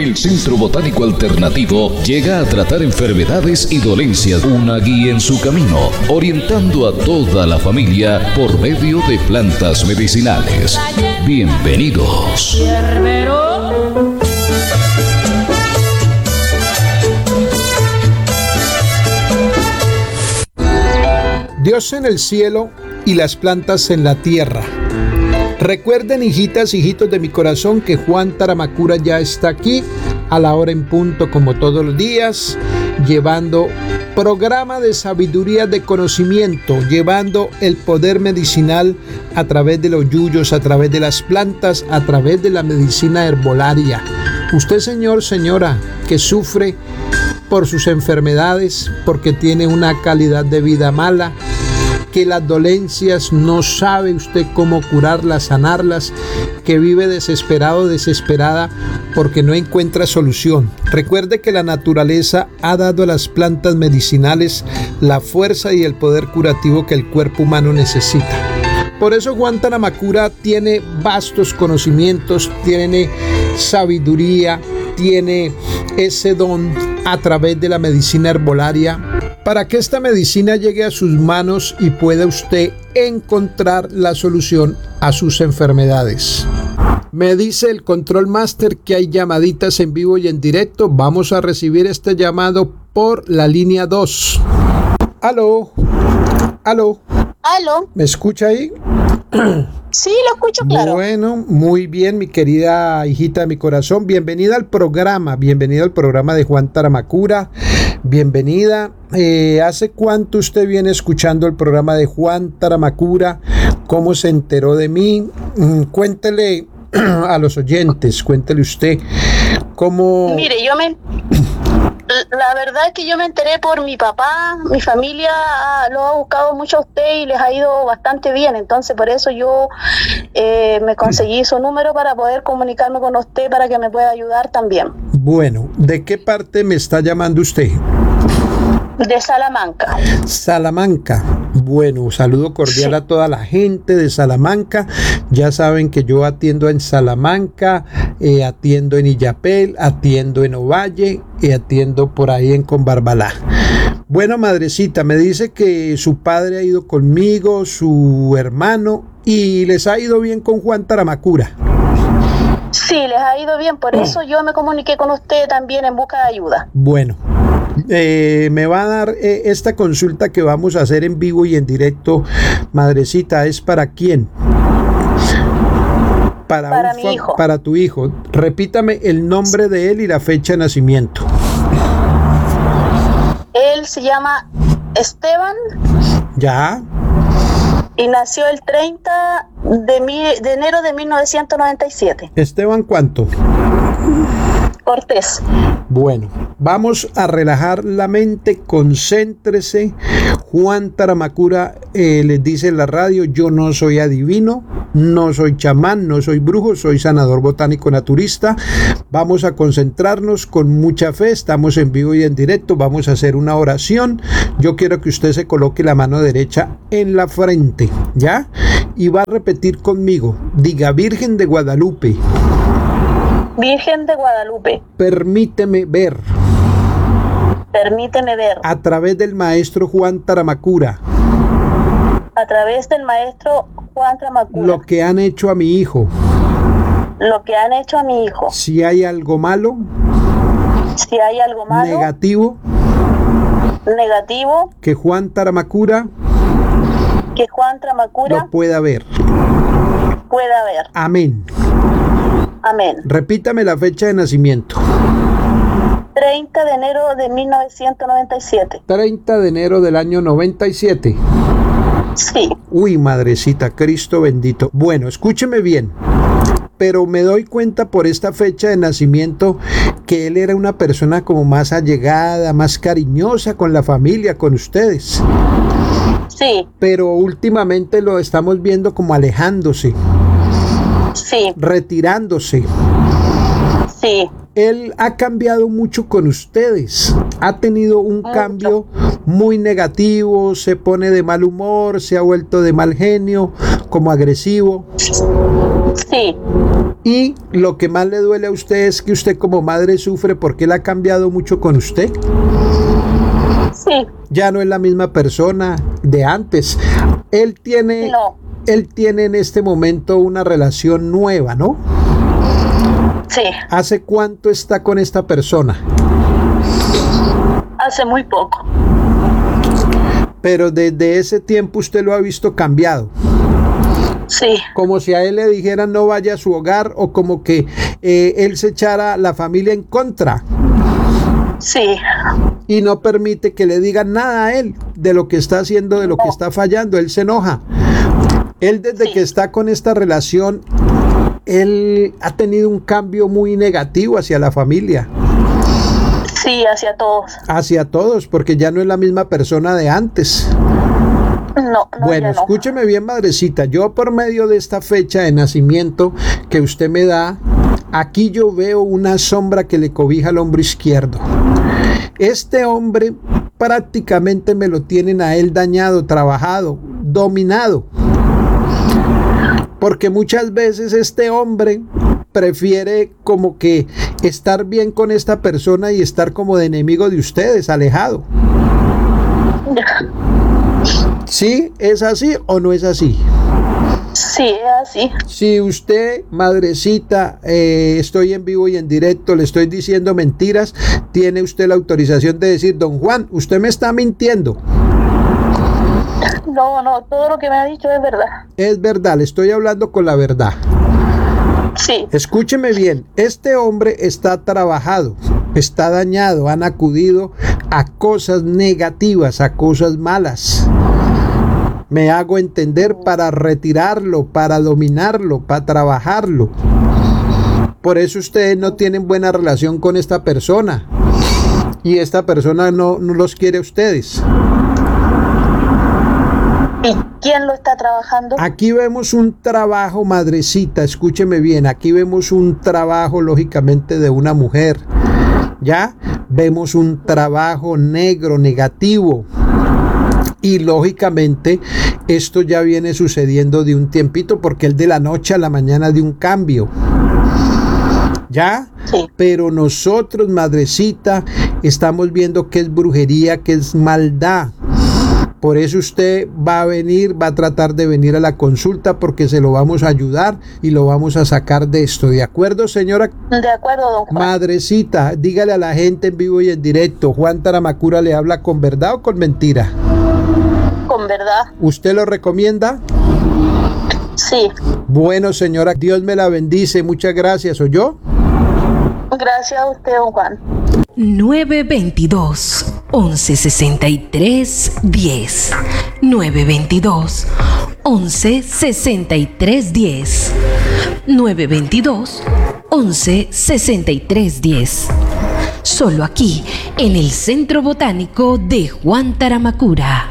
El Centro Botánico Alternativo llega a tratar enfermedades y dolencias, una guía en su camino, orientando a toda la familia por medio de plantas medicinales. Bienvenidos. Dios en el cielo y las plantas en la tierra. Recuerden, hijitas, hijitos de mi corazón, que Juan Taramacura ya está aquí a la hora en punto, como todos los días, llevando programa de sabiduría, de conocimiento, llevando el poder medicinal a través de los yuyos, a través de las plantas, a través de la medicina herbolaria. Usted, señor, señora, que sufre por sus enfermedades, porque tiene una calidad de vida mala, que las dolencias no sabe usted cómo curarlas, sanarlas, que vive desesperado, desesperada porque no encuentra solución. Recuerde que la naturaleza ha dado a las plantas medicinales la fuerza y el poder curativo que el cuerpo humano necesita. Por eso Juan Taramacura tiene vastos conocimientos, tiene sabiduría, tiene ese don a través de la medicina herbolaria, para que esta medicina llegue a sus manos y pueda usted encontrar la solución a sus enfermedades. Me dice el Control Master que hay llamaditas en vivo y en directo. Vamos a recibir este llamado por la línea 2. Aló. Aló. Aló. ¿Me escucha ahí? Sí, lo escucho claro. Bueno, muy bien, mi querida hijita de mi corazón. Bienvenida al programa de Juan Taramacura. Bienvenida. ¿Hace cuánto usted viene escuchando el programa de Juan Taramacura? ¿Cómo se enteró de mí? Cuéntele a los oyentes, cuéntele usted cómo... Mire, la verdad es que yo me enteré por mi papá. Mi familia lo ha buscado mucho a usted y les ha ido bastante bien. Entonces, por eso yo me conseguí su número para poder comunicarme con usted para que me pueda ayudar también. Bueno, ¿de qué parte me está llamando usted? De Salamanca. Salamanca. Bueno, saludo cordial a toda la gente de Salamanca. Ya saben que yo atiendo en Salamanca, atiendo en Illapel, atiendo en Ovalle y atiendo por ahí en Conbarbalá. Bueno, madrecita, me dice que su padre ha ido conmigo, su hermano, y les ha ido bien con Juan Taramacura. Sí, les ha ido bien, por eso yo me comuniqué con usted también en busca de ayuda. Bueno, me va a dar esta consulta que vamos a hacer en vivo y en directo, madrecita. ¿Es para quién? Para mi hijo. Para tu hijo. Repítame el nombre de él y la fecha de nacimiento. Él se llama Esteban. Ya. Y nació el 30 de enero de 1997. ¿Esteban cuánto? Cortés. Bueno, vamos a relajar la mente, concéntrese. Juan Taramacura les dice en la radio: yo no soy adivino, no soy chamán, no soy brujo, soy sanador botánico naturista. Vamos a concentrarnos con mucha fe, estamos en vivo y en directo, vamos a hacer una oración. Yo quiero que usted se coloque la mano derecha en la frente, ¿ya? Y va a repetir conmigo, diga: Virgen de Guadalupe. Virgen de Guadalupe. Permíteme ver. Permíteme ver. A través del maestro Juan Taramacura. A través del maestro Juan Taramacura. Lo que han hecho a mi hijo. Lo que han hecho a mi hijo. Si hay algo malo. Si hay algo malo. Negativo. Negativo. Que Juan Taramacura. Que Juan Taramacura. Lo pueda ver. Pueda ver. Amén. Amén. Repítame la fecha de nacimiento. 30 de enero de 1997. 30 de enero del año 97. Sí. Uy, madrecita, Cristo bendito. Bueno, escúcheme bien. Pero me doy cuenta por esta fecha de nacimiento que él era una persona como más allegada, más cariñosa con la familia, con ustedes. Sí. Pero últimamente lo estamos viendo como alejándose. Sí. Retirándose. Sí. Él ha cambiado mucho con ustedes. Ha tenido un cambio muy negativo, se pone de mal humor, se ha vuelto de mal genio, como agresivo. Sí. Y lo que más le duele a usted es que usted como madre sufre porque él ha cambiado mucho con usted. Sí. Ya no es la misma persona de antes. Él tiene en este momento una relación nueva, ¿no? Sí. ¿Hace cuánto está con esta persona? Hace muy poco. Pero desde ese tiempo usted lo ha visto cambiado. Sí. Como si a él le dijeran no vaya a su hogar, o como que él se echara la familia en contra. Sí. Y no permite que le digan nada a él de lo que está haciendo, de lo que está fallando. Él se enoja. Él desde que está con esta relación, él ha tenido un cambio muy negativo hacia la familia. Sí, hacia todos. Hacia todos, porque ya no es la misma persona de antes. No, bueno, ya no. Escúcheme bien, madrecita. Yo, por medio de esta fecha de nacimiento que usted me da, aquí yo veo una sombra que le cobija al hombro izquierdo. Este hombre prácticamente me lo tienen a él dañado, trabajado, dominado. Porque muchas veces este hombre prefiere como que estar bien con esta persona y estar como de enemigo de ustedes, alejado. ¿Sí? ¿Es así o no es así? Sí, es así. Si usted, madrecita, estoy en vivo y en directo, le estoy diciendo mentiras, tiene usted la autorización de decir, don Juan, usted me está mintiendo. No, todo lo que me ha dicho es verdad. Es verdad, le estoy hablando con la verdad. Sí. Escúcheme bien, este hombre está trabajado, está dañado, han acudido a cosas negativas, a cosas malas. Me hago entender, para retirarlo, para dominarlo, para trabajarlo. Por eso ustedes no tienen buena relación con esta persona. Y esta persona no los quiere a ustedes. ¿Y quién lo está trabajando? Aquí vemos un trabajo, madrecita, escúcheme bien, aquí vemos un trabajo lógicamente de una mujer, ¿ya? Vemos un trabajo negro, negativo, y lógicamente esto ya viene sucediendo de un tiempito, porque él de la noche a la mañana dio un cambio, ¿ya? Sí. Pero nosotros, madrecita, estamos viendo que es brujería, que es maldad. Por eso usted va a tratar de venir a la consulta, porque se lo vamos a ayudar y lo vamos a sacar de esto. ¿De acuerdo, señora? De acuerdo, don Juan. Madrecita, dígale a la gente en vivo y en directo, ¿Juan Taramacura le habla con verdad o con mentira? Con verdad. ¿Usted lo recomienda? Sí. Bueno, señora, Dios me la bendice. Muchas gracias. ¿Oyó? Gracias a usted, don Juan. 922 1163 10 922 1163 10 922 1163 10. Solo aquí en el Centro Botánico de Juan Taramacura.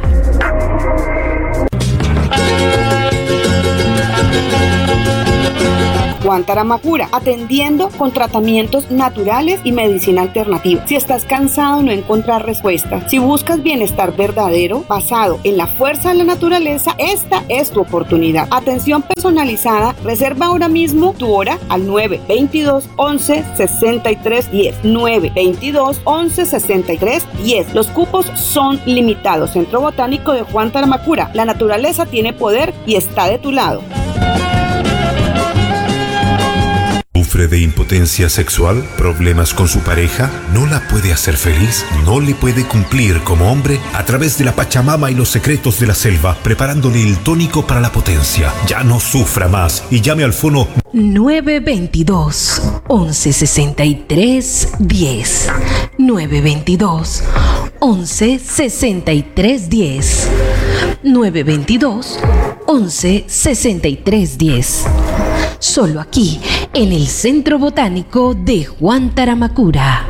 Juan Taramacura, atendiendo con tratamientos naturales y medicina alternativa. Si estás cansado de no encontrar respuestas, si buscas bienestar verdadero basado en la fuerza de la naturaleza, esta es tu oportunidad. Atención personalizada, reserva ahora mismo tu hora al 922 11 63 10 922 11 63 10. Los cupos son limitados. Centro Botánico de Juan Taramacura, la naturaleza tiene poder y está de tu lado. ¿Sufre de impotencia sexual? ¿Problemas con su pareja? ¿No la puede hacer feliz? ¿No le puede cumplir como hombre? A través de la Pachamama y los secretos de la selva, preparándole el tónico para la potencia. Ya no sufra más y llame al fono 922 1163 10 922 1163 10 922 1163 10. Solo aquí en el Centro Botánico de Juan Taramacura.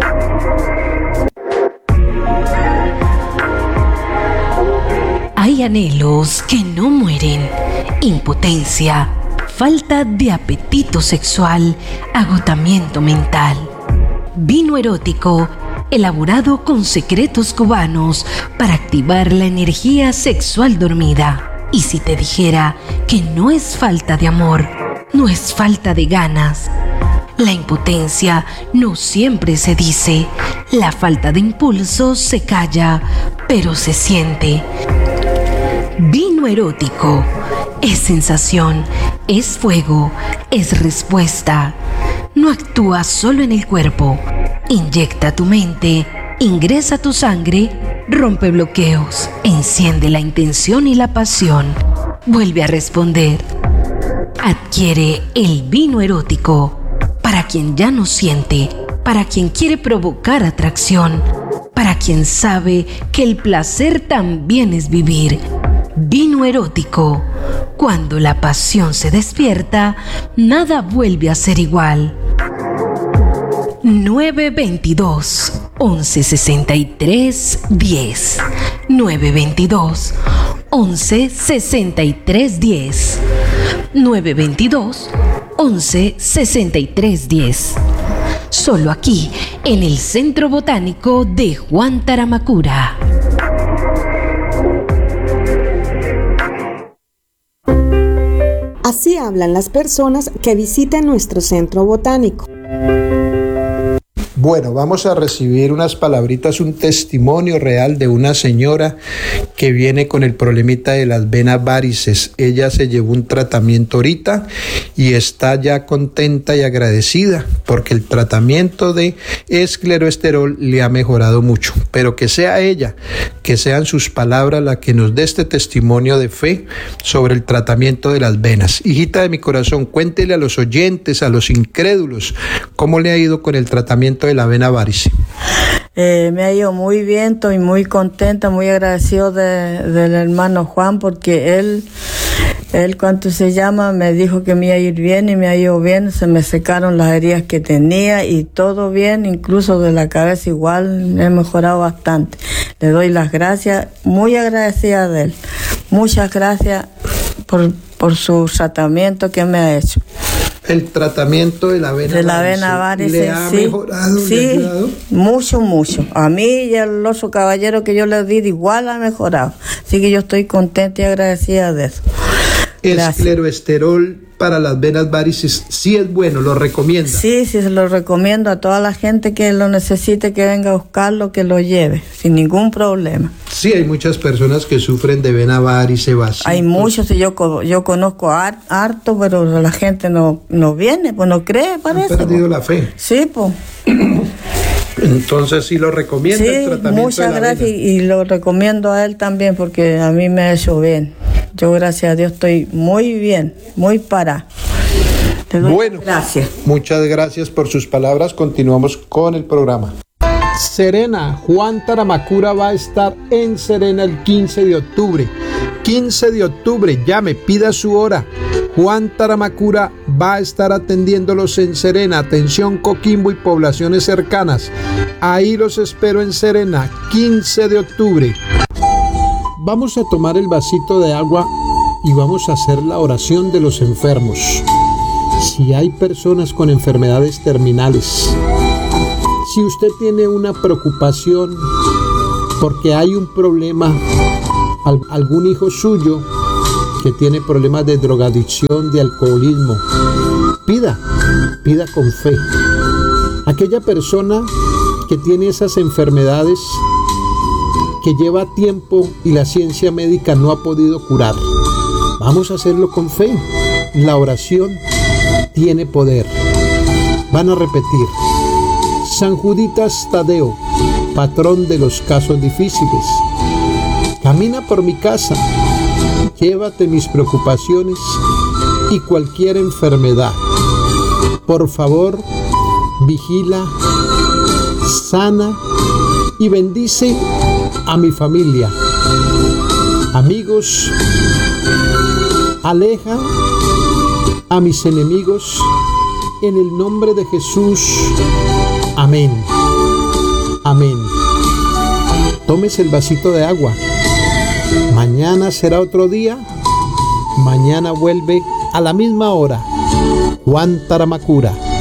Hay anhelos que no mueren: impotencia, falta de apetito sexual, agotamiento mental. Vino erótico, elaborado con secretos cubanos para activar la energía sexual dormida. Y si te dijera que no es falta de amor, no es falta de ganas. La impotencia no siempre se dice. La falta de impulso se calla, pero se siente. Vino erótico. Es sensación, es fuego, es respuesta. No actúa solo en el cuerpo. Inyecta tu mente, ingresa tu sangre, rompe bloqueos, enciende la intención y la pasión. Vuelve a responder. Adquiere el vino erótico. Para quien ya no siente, para quien quiere provocar atracción, para quien sabe que el placer también es vivir. Vino erótico. Cuando la pasión se despierta, nada vuelve a ser igual. 922 1163 10 922 1163 10 922 1163 10. Solo aquí, en el Centro Botánico de Juan Taramacura. Así hablan las personas que visitan nuestro centro botánico. Bueno, vamos a recibir unas palabritas, un testimonio real de una señora que viene con el problemita de las venas varices. Ella se llevó un tratamiento ahorita y está ya contenta y agradecida porque el tratamiento de escleroesterol le ha mejorado mucho. Pero que sea ella, que sean sus palabras las que nos dé este testimonio de fe sobre el tratamiento de las venas. Hijita de mi corazón, cuéntele a los oyentes, a los incrédulos, cómo le ha ido con el tratamiento de la vena varice. Me ha ido muy bien, estoy muy contenta, muy agradecido del hermano Juan, porque él cuando se llama me dijo que me iba a ir bien y me ha ido bien. Se me secaron las heridas que tenía y todo bien, incluso de la cabeza igual, he mejorado bastante. Le doy las gracias, muy agradecida de él. Muchas gracias por su tratamiento que me ha hecho. El tratamiento de la vena varice le ha mejorado, sí, ¿le ha ayudado? Mucho. A mí y al oso caballero que yo le di igual ha mejorado. Así que yo estoy contenta y agradecida de eso. Escleroesterol para las venas varices sí es bueno, lo recomienda. Sí, se lo recomiendo a toda la gente que lo necesite, que venga a buscarlo, que lo lleve, sin ningún problema. Sí, hay muchas personas que sufren de vena varice, vasitos. Hay muchos, y yo conozco harto, pero la gente no viene, pues no cree, parece. Han perdido la fe. Sí, pues. Entonces sí lo recomienda, el tratamiento de la muchas gracias, vena. y lo recomiendo a él también, porque a mí me ha hecho bien. Yo, gracias a Dios, estoy muy bien, muy parada. Bueno, gracias. Muchas gracias por sus palabras. Continuamos con el programa. Serena, Juan Taramacura va a estar en Serena el 15 de octubre. 15 de octubre, llame, pida su hora. Juan Taramacura va a estar atendiéndolos en Serena. Atención, Coquimbo y poblaciones cercanas. Ahí los espero en Serena, 15 de octubre. Vamos a tomar el vasito de agua y vamos a hacer la oración de los enfermos. Si hay personas con enfermedades terminales, si usted tiene una preocupación porque hay un problema, algún hijo suyo que tiene problemas de drogadicción, de alcoholismo, pida con fe. Aquella persona que tiene esas enfermedades que lleva tiempo y la ciencia médica no ha podido curar, vamos a hacerlo con fe. La oración tiene poder. Van a repetir: San Juditas Tadeo, patrón de los casos difíciles, camina por mi casa, llévate mis preocupaciones y cualquier enfermedad. Por favor, vigila, sana y bendice a mi familia, amigos, aleja a mis enemigos, en el nombre de Jesús. Amén. Amén. Tómese el vasito de agua. Mañana será otro día. Mañana vuelve a la misma hora. Juan Taramacura.